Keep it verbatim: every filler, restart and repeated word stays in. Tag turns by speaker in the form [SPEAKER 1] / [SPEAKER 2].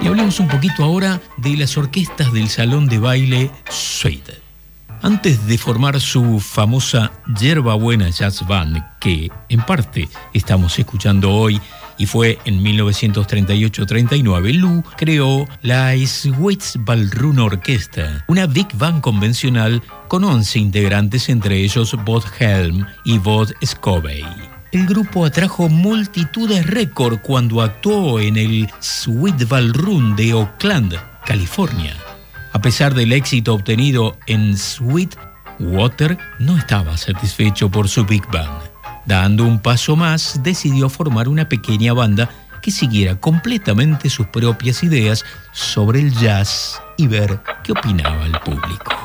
[SPEAKER 1] Y hablemos un poquito ahora de las orquestas del salón de baile Suite. Antes de formar su famosa Yerba Buena Jazz Band, que en parte estamos escuchando hoy, y fue en mil novecientos treinta y ocho treinta y nueve, Lou creó la Sweets Ballroom Orchestra, una big band convencional con once integrantes, entre ellos Bud Helm y Bud Scobey. El grupo atrajo multitudes récord cuando actuó en el Sweet Ballroom de Oakland, California. A pesar del éxito obtenido en Sweet, Water no estaba satisfecho por su big band. Dando un paso más, decidió formar una pequeña banda que siguiera completamente sus propias ideas sobre el jazz y ver qué opinaba el público.